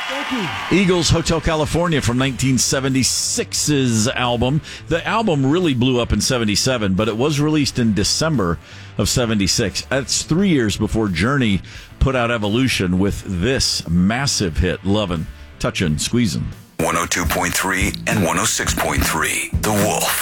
Thank you. Eagles Hotel California from 1976's album. The album really blew up in 77, but it was released in December of 76. That's 3 years before Journey put out Evolution with this massive hit, Lovin', Touchin', Squeezin'. 102.3 and 106.3, The Wolf.